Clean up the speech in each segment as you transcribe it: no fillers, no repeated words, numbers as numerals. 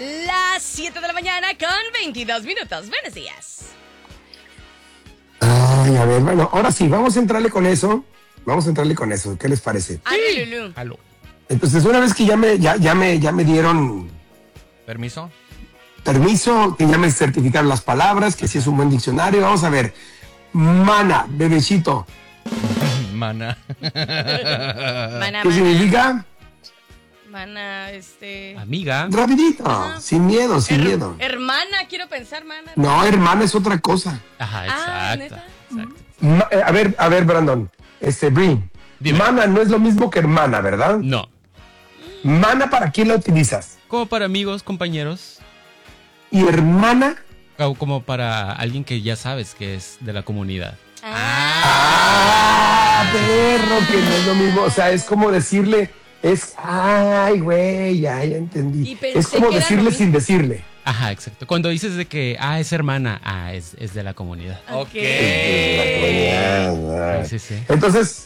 Las 7 de la mañana con 22 minutos. Buenos días. Ay, a ver, bueno, ahora sí, vamos a entrarle con eso. ¿Qué les parece? Ay, Lulú. Aló. Entonces, una vez que ya me dieron ¿Permiso? permiso, que ya me certificaron las palabras, que sí es un buen diccionario, vamos a ver. Mana, bebecito. Mana. Mana, ¿Qué significa? Mana, Amiga. Rapidito, Ajá. sin miedo. Hermana, quiero pensar, mana. No, hermana es otra cosa. Ajá, exacto. ¿neta? Exacto. A ver, Brandon. Bri. Dime. Mana no es lo mismo que hermana, ¿verdad? No. Mana, ¿para quién la utilizas? Como para amigos, compañeros. Y hermana. O como para alguien que ya sabes que es de la comunidad. Perro, que no es lo mismo. O sea, es como decirle, ay, güey, ya entendí. Y pensé Es como que era decirle lo sin decirle. Ajá, exacto. Cuando dices de que, es hermana, es de la comunidad. Ok. Sí, sí. Entonces,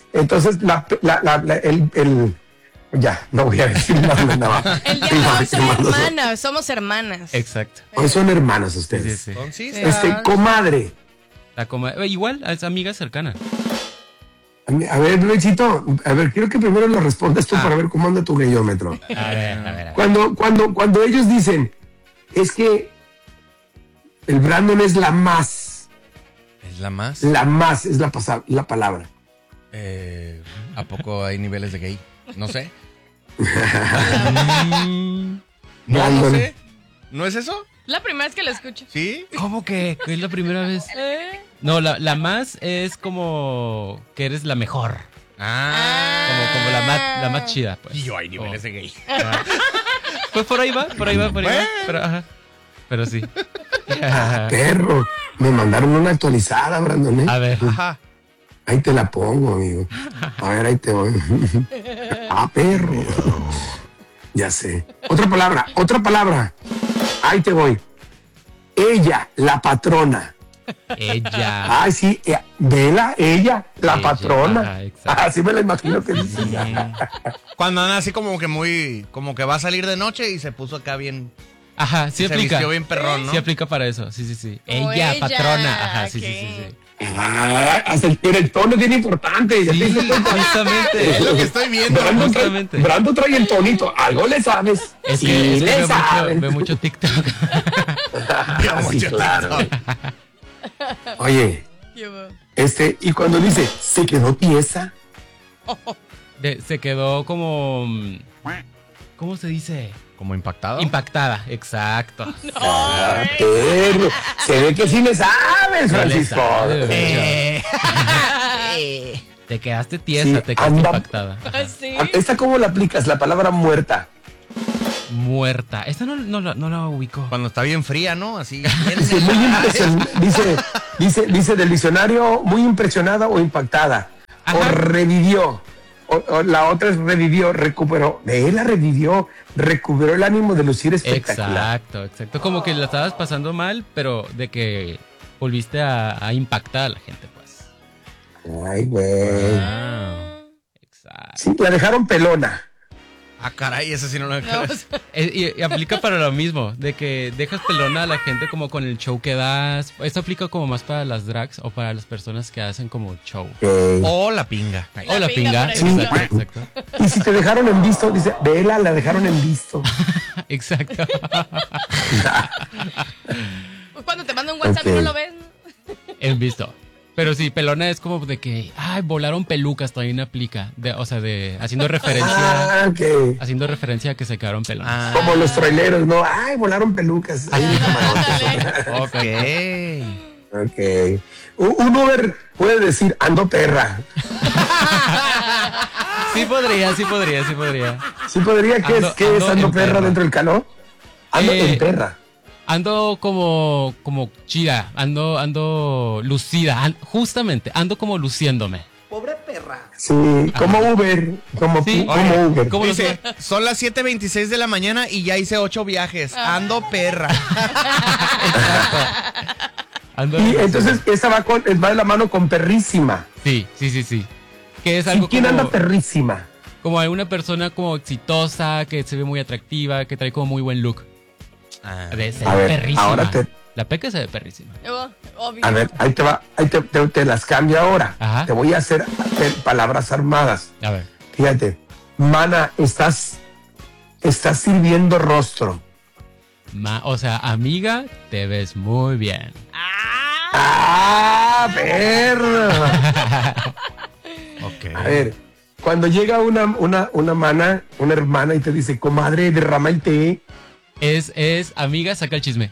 ya, no voy a decir nada. El día de hoy soy hermana, somos hermanas. Exacto. Hoy son hermanos Sí, ustedes. sí. Comadre. Igual, es amiga cercana. A ver, bebecito, quiero que primero lo respondas tú para ver cómo anda tu gayómetro. A ver. Cuando ellos dicen, es que el Brandon es la más. ¿Es la más? La más es la palabra. ¿A poco hay niveles de gay? No sé. No sé. ¿No es eso? La primera vez que lo escucho. ¿Sí? ¿Cómo que? ¿Es la primera vez? No, la más es como que eres la mejor. Como la más chida, pues. Y yo hay niveles de gay. Pues por ahí va. Pero sí. Perro, me mandaron una actualizada, Brandon, ¿eh? A ver. Ajá. Ahí te la pongo, amigo. A ver, ahí te voy. Perro. Ya sé. Otra palabra. Ahí te voy. Ella, la patrona. Ella. Ay, sí, vela, ella, la Ella, patrona. ajá, exacto. Así me la imagino que dice. Cuando anda así como que va a salir de noche y se puso acá bien. Ajá, sí se aplica. vistió bien perrón, ¿no? Sí aplica para eso. Sí. Como Ella, ella, patrona. Ajá, sí. Hasta el tono es bien importante. ¿Ya te diste cuenta? Justamente. Es lo que estoy viendo. Justamente. Brandon trae el tonito. Algo le sabes. Es Sí, que le sabes. veo mucho TikTok. Sí, claro. Oye, ¿Qué hubo? y cuando dice, se quedó tiesa. Se quedó como... ¿Cómo se dice? ¿Como impactado? Impactada, exacto. Perro. Se ve que sí le sabes, Francisco. Te quedaste tiesa, Sí, te quedaste anda- impactada. ¿Sí? ¿Esta cómo la aplicas? La palabra muerta. Muerta. Esta no la ubico. Cuando está bien fría, ¿no? Así. Dice, muy dice del diccionario, muy impresionada o impactada. Ajá. O revivió. O la otra es revivió, recuperó. Él la revivió, recuperó el ánimo de lucir espectacular. Exacto. Como que la estabas pasando mal, pero de que volviste a impactar a la gente, pues. Ay, güey. Exacto. Sí, la dejaron pelona. Ah, caray, ese sí no lo No, o sea, Y aplica para lo mismo, de que dejas pelona a la gente como con el show que das. Esto aplica como más para las drags o para las personas que hacen como show. O la pinga. Ay, O la pinga. por ejemplo. Exacto. Y si te dejaron en visto, dice, vela, la dejaron en visto. Exacto. pues cuando te manda un WhatsApp y Ok. no lo ves. En visto. Pero sí, pelona es como de que, volaron pelucas, también aplica. Haciendo referencia. Ok. Haciendo referencia a que se quedaron pelonas. Como los traileros, ¿no? Ay, volaron pelucas. Ay, Ok. ok. Un Uber puede decir, ando perra. Sí podría. Sí podría, ¿qué es Ando ando en perra perra. dentro del calor? Ando Eh, en perra. Ando como chida, ando lucida, justamente, ando como luciéndome. Sí, como Uber, Sí. como Uber. ¿Cómo los Dice, son las 7:26 de la mañana y ya hice 8 viajes. Ando perra. ando Y entonces esa va de la mano con perrísima. Sí. Que es algo ¿Y quién como, anda perrísima? como una persona como exitosa, que se ve muy atractiva, que trae como muy buen look. Se A ve ver, perrísima. ahora La peca se ve perrísima. Obvio. a ver, ahí te va, te las cambio ahora. Ajá. Te voy a hacer palabras armadas. A ver. Fíjate, mana, estás sirviendo rostro. O sea, amiga, te ves muy bien. ¡Ah, perro! Ok. A ver, cuando llega una mana, una hermana y te dice, comadre, derrama el té. Es amiga, saca el chisme.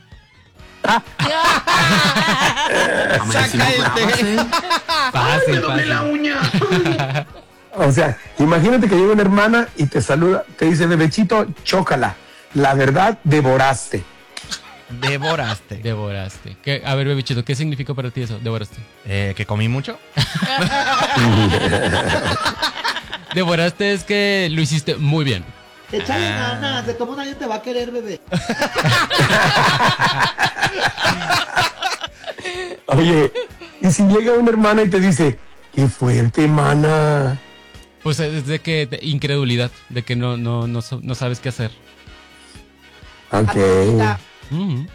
Saca el té. Fácil, fácil. O sea, imagínate que llega una hermana y te saluda, te dice, bebechito, chócala. La verdad, devoraste. Devoraste. Devoraste. A ver, bebichito, ¿qué significa para ti eso? Devoraste. ¿Que comí mucho? Devoraste es que lo hiciste muy bien. Échale ganas, de cómo nadie te va a querer, bebé. Oye, y si llega una hermana y te dice, qué fuerte, mana. Pues es de que incredulidad, de que no sabes qué hacer. Ok. Mm.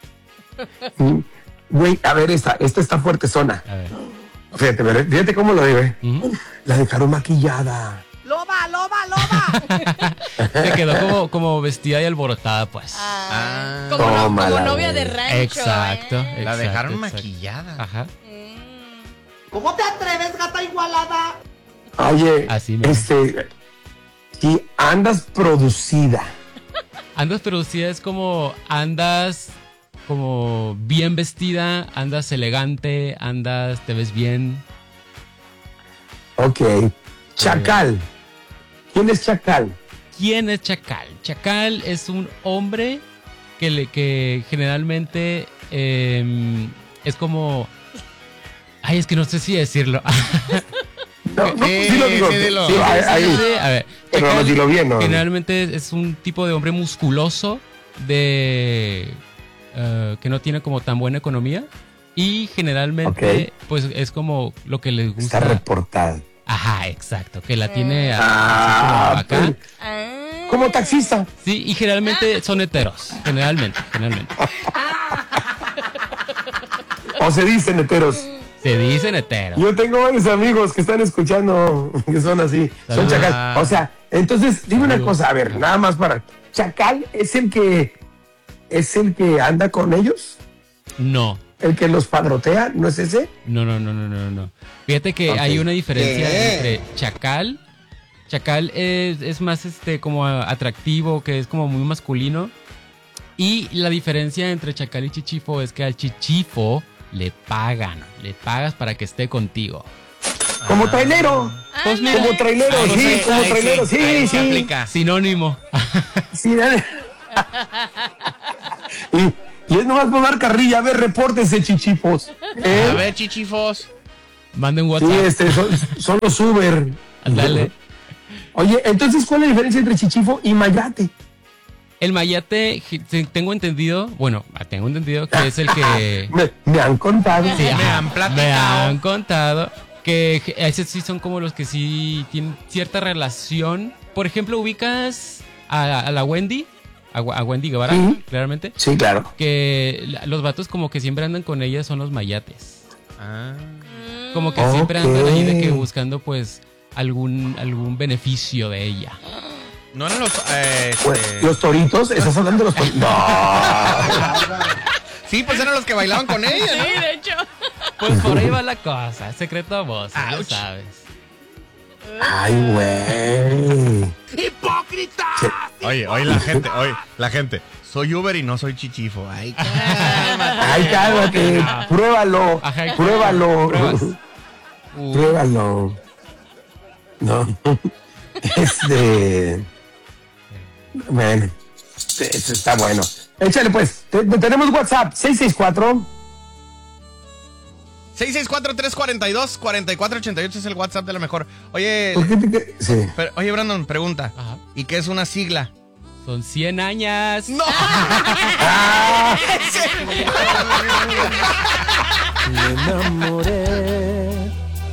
Güey, a ver, esta está fuerte, zona. A ver. Fíjate cómo lo digo, Ujú. La dejaron maquillada. ¡Loba, loba, loba! Se quedó como vestida y alborotada, pues. Como, Tómala, como novia de güey. rancho. Exacto. La dejaron exacto. maquillada. Ajá. ¿Cómo te atreves, gata igualada? Oye, Así mismo. si andas producida. Andas producida es como andas como bien vestida, andas elegante, te ves bien. Ok. Chacal. ¿Quién es Chacal? ¿Quién es Chacal? Chacal es un hombre que generalmente es como... Ay, es que no sé si decirlo. No, sí lo digo. sí, dilo. Sí, ahí. Sí, a ver, Pero Chacal dilo bien, ¿no? generalmente es un tipo de hombre musculoso que no tiene como tan buena economía y generalmente pues es como lo que les gusta. Está reportado. Ajá, exacto, que la tiene Ah, así como acá. Como taxista. Sí, y generalmente son heteros, generalmente. O se dicen heteros. Se dicen heteros. Yo tengo varios amigos que están escuchando que son así. Son Ah. chacal. O sea, entonces, dime una cosa, a ver, nada más para. ¿Chacal es el que anda con ellos? No. ¿El que los padrotea? ¿No es ese? No. Fíjate que Ok. hay una diferencia entre chacal. Chacal es más como atractivo, que es como muy masculino. Y la diferencia entre chacal y chichifo es que al chichifo le pagas para que esté contigo. Como trailero. Pues mira, Como trailero, ahí sí, sí, como ahí trailero, sí, sí, ahí sí. se aplica. sinónimo. Sí, dale. y es nomás por dar carrilla, a ver, repórtense, chichifos. A ver, chichifos. Manden Sí, WhatsApp. son los Uber. Dale. Oye, entonces, ¿cuál es la diferencia entre chichifo y mayate? El mayate, tengo entendido que es el que... Me han contado. Sí, Me ajá, han platicado. me han contado que esos sí son como los que sí tienen cierta relación. Por ejemplo, ubicas a la Wendy, a Wendy Guevara, Sí. claramente, Sí, claro. que los vatos como que siempre andan con ella son los mayates. Ah. Como que siempre andan Ok. ahí de que buscando pues algún beneficio de ella. No eran los. Pues, los toritos, estás hablando de los toritos. No. Sí, pues eran los que bailaban con ella, ¿no? Sí, de hecho. Pues por ahí va la cosa, secreto a voz, ya Ouch. sabes. Ay, güey. Oye, la gente. Soy Uber y no soy chichifo. Ay, Ay, cálmate. Pruébalo. Ajá, Pruébalo. ¿pruebas? Pruébalo. No. Bueno, eso está bueno. Échale pues. Tenemos WhatsApp 664. 664-342-4488 es el WhatsApp de la mejor. Oye, ¿Por qué sí. oye, Brandon, pregunta. Ajá. ¿Y qué es una sigla? Son 100 años. ¡No! Me enamoré